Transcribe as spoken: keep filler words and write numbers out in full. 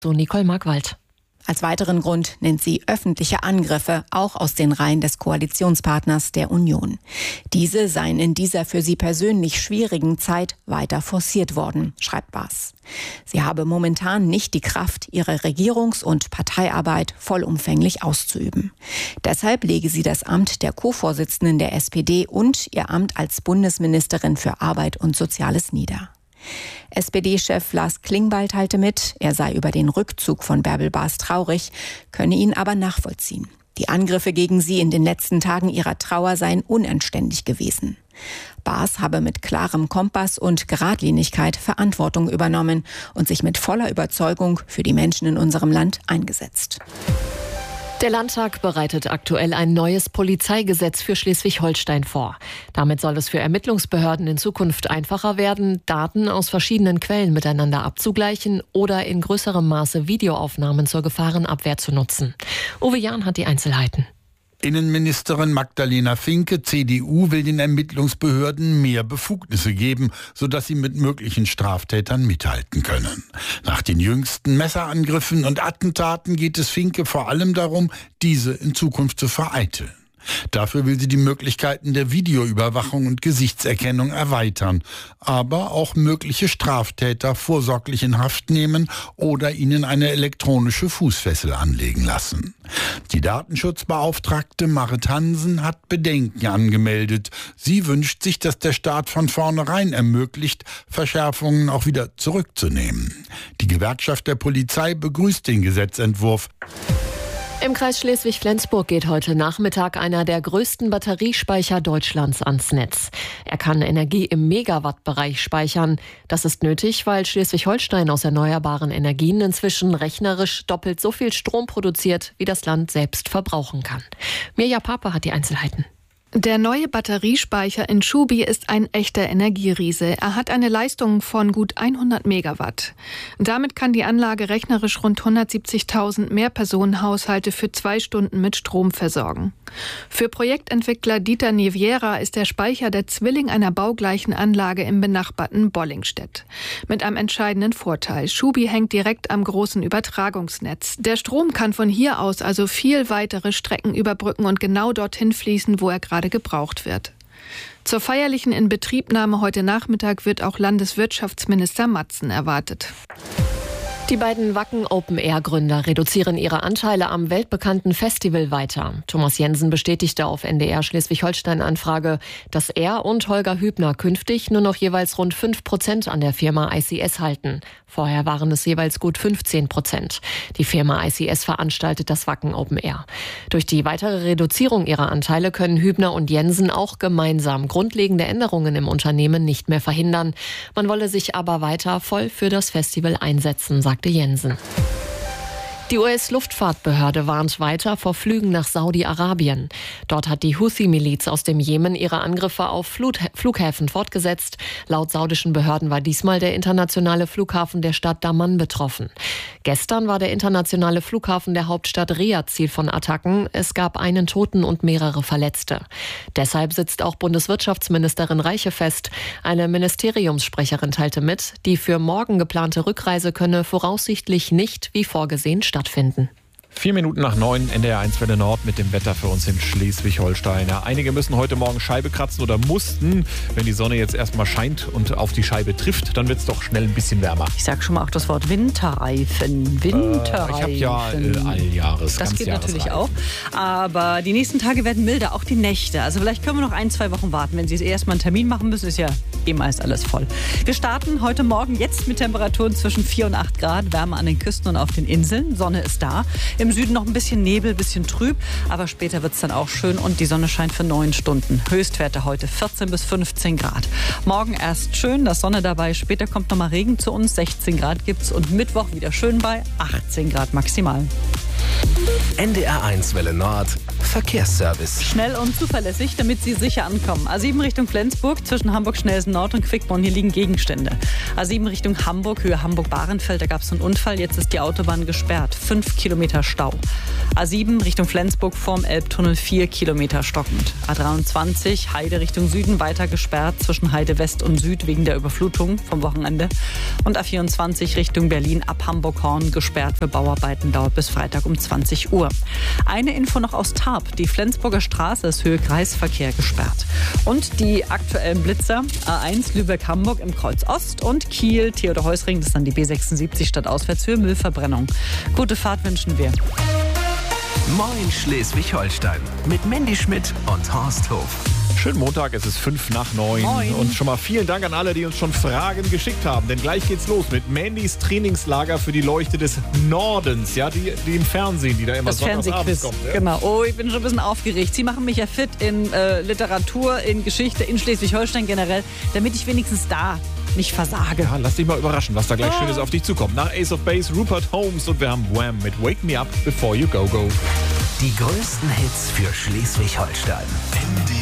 So Nicole Markwald. Als weiteren Grund nennt sie öffentliche Angriffe, auch aus den Reihen des Koalitionspartners der Union. Diese seien in dieser für sie persönlich schwierigen Zeit weiter forciert worden, schreibt Baas. Sie habe momentan nicht die Kraft, ihre Regierungs- und Parteiarbeit vollumfänglich auszuüben. Deshalb lege sie das Amt der Co-Vorsitzenden der S P D und ihr Amt als Bundesministerin für Arbeit und Soziales nieder. S P D-Chef Lars Klingbeil teilte mit, er sei über den Rückzug von Bärbel Baas traurig, könne ihn aber nachvollziehen. Die Angriffe gegen sie in den letzten Tagen ihrer Trauer seien unanständig gewesen. Baas habe mit klarem Kompass und Geradlinigkeit Verantwortung übernommen und sich mit voller Überzeugung für die Menschen in unserem Land eingesetzt. Der Landtag bereitet aktuell ein neues Polizeigesetz für Schleswig-Holstein vor. Damit soll es für Ermittlungsbehörden in Zukunft einfacher werden, Daten aus verschiedenen Quellen miteinander abzugleichen oder in größerem Maße Videoaufnahmen zur Gefahrenabwehr zu nutzen. Uwe Jahn hat die Einzelheiten. Innenministerin Magdalena Finke, C D U, will den Ermittlungsbehörden mehr Befugnisse geben, sodass sie mit möglichen Straftätern mithalten können. Nach den jüngsten Messerangriffen und Attentaten geht es Finke vor allem darum, diese in Zukunft zu vereiteln. Dafür will sie die Möglichkeiten der Videoüberwachung und Gesichtserkennung erweitern, aber auch mögliche Straftäter vorsorglich in Haft nehmen oder ihnen eine elektronische Fußfessel anlegen lassen. Die Datenschutzbeauftragte Marit Hansen hat Bedenken angemeldet. Sie wünscht sich, dass der Staat von vornherein ermöglicht, Verschärfungen auch wieder zurückzunehmen. Die Gewerkschaft der Polizei begrüßt den Gesetzentwurf. Im Kreis Schleswig-Flensburg geht heute Nachmittag einer der größten Batteriespeicher Deutschlands ans Netz. Er kann Energie im Megawattbereich speichern. Das ist nötig, weil Schleswig-Holstein aus erneuerbaren Energien inzwischen rechnerisch doppelt so viel Strom produziert, wie das Land selbst verbrauchen kann. Mirja Pape hat die Einzelheiten. Der neue Batteriespeicher in Schubi ist ein echter Energieriese. Er hat eine Leistung von gut hundert Megawatt. Damit kann die Anlage rechnerisch rund hundertsiebzigtausend Mehrpersonenhaushalte für zwei Stunden mit Strom versorgen. Für Projektentwickler Dieter Niviera ist der Speicher der Zwilling einer baugleichen Anlage im benachbarten Bollingstedt. Mit einem entscheidenden Vorteil. Schubi hängt direkt am großen Übertragungsnetz. Der Strom kann von hier aus also viel weitere Strecken überbrücken und genau dorthin fließen, wo er gerade gebraucht wird. Zur feierlichen Inbetriebnahme heute Nachmittag wird auch Landeswirtschaftsminister Matzen erwartet. Die beiden Wacken Open-Air-Gründer reduzieren ihre Anteile am weltbekannten Festival weiter. Thomas Jensen bestätigte auf N D R Schleswig-Holstein-Anfrage, dass er und Holger Hübner künftig nur noch jeweils rund fünf Prozent an der Firma I C S halten. Vorher waren es jeweils gut fünfzehn Prozent. Die Firma I C S veranstaltet das Wacken Open Air. Durch die weitere Reduzierung ihrer Anteile können Hübner und Jensen auch gemeinsam grundlegende Änderungen im Unternehmen nicht mehr verhindern. Man wolle sich aber weiter voll für das Festival einsetzen, sagte Jensen. Die U S-Luftfahrtbehörde warnt weiter vor Flügen nach Saudi-Arabien. Dort hat die Houthi-Miliz aus dem Jemen ihre Angriffe auf Flughäfen fortgesetzt. Laut saudischen Behörden war diesmal der internationale Flughafen der Stadt Daman betroffen. Gestern war der internationale Flughafen der Hauptstadt Riad Ziel von Attacken. Es gab einen Toten und mehrere Verletzte. Deshalb sitzt auch Bundeswirtschaftsministerin Reiche fest. Eine Ministeriumssprecherin teilte mit, die für morgen geplante Rückreise könne voraussichtlich nicht wie vorgesehen stattfinden. Finden. Vier Minuten nach neun, N D R eins Welle Nord mit dem Wetter für uns in Schleswig-Holstein. Ja, einige müssen heute Morgen Scheibe kratzen oder mussten. Wenn die Sonne jetzt erstmal scheint und auf die Scheibe trifft, dann wird es doch schnell ein bisschen wärmer. Ich sage schon mal auch das Wort Winterreifen. Winterreifen. Äh, ich habe ja äh, Alljahres. Das geht natürlich auch. Aber die nächsten Tage werden milder, auch die Nächte. Also vielleicht können wir noch ein, zwei Wochen warten. Wenn Sie erstmal einen Termin machen müssen, ist ja eh meist alles voll. Wir starten heute Morgen jetzt mit Temperaturen zwischen vier und acht Grad. Wärme an den Küsten und auf den Inseln. Sonne ist da. Im Süden noch ein bisschen Nebel, ein bisschen trüb, aber später wird es dann auch schön und die Sonne scheint für neun Stunden. Höchstwerte heute vierzehn bis fünfzehn Grad. Morgen erst schön, da ist Sonne dabei, später kommt nochmal Regen zu uns, sechzehn Grad gibt's und Mittwoch wieder schön bei achtzehn Grad maximal. N D R eins Welle Nord, Verkehrsservice. Schnell und zuverlässig, damit Sie sicher ankommen. A sieben Richtung Flensburg, zwischen Hamburg-Schnelsen Nord und Quickborn, hier liegen Gegenstände. A sieben Richtung Hamburg, Höhe Hamburg-Bahrenfeld, da gab es einen Unfall, jetzt ist die Autobahn gesperrt. Fünf Kilometer Stau. A sieben Richtung Flensburg vorm Elbtunnel, vier Kilometer stockend. A dreiundzwanzig Heide Richtung Süden weiter gesperrt, zwischen Heide West und Süd wegen der Überflutung vom Wochenende. Und A vierundzwanzig Richtung Berlin ab Hamburg-Horn gesperrt für Bauarbeiten, dauert bis Freitag um zwanzig Uhr. Eine Info noch aus Tarp. Die Flensburger Straße ist Höhe Kreisverkehr gesperrt. Und die aktuellen Blitzer: A eins Lübeck-Hamburg im Kreuz Ost und Kiel Theodor-Heuss-Ring, das ist dann die B sechsundsiebzig stadtauswärts für Müllverbrennung. Gute Fahrt wünschen wir. Moin Schleswig-Holstein mit Mandy Schmidt und Horst Hof. Schönen Montag, es ist fünf nach neun. Moin. Und schon mal vielen Dank an alle, die uns schon Fragen geschickt haben. Denn gleich geht's los mit Mandys Trainingslager für die Leuchte des Nordens. Ja, die, die im Fernsehen, die da immer Das sonntagsabends Fernsehquiz, kommt. Ja? genau. Oh, ich bin schon ein bisschen aufgeregt. Sie machen mich ja fit in äh, Literatur, in Geschichte, in Schleswig-Holstein generell, damit ich wenigstens da nicht versage. Ja, lass dich mal überraschen, was da gleich Ah. Schönes auf dich zukommt. Nach Ace of Base, Rupert Holmes und wir haben Wham mit Wake Me Up Before You Go Go. Die größten Hits für Schleswig-Holstein. M D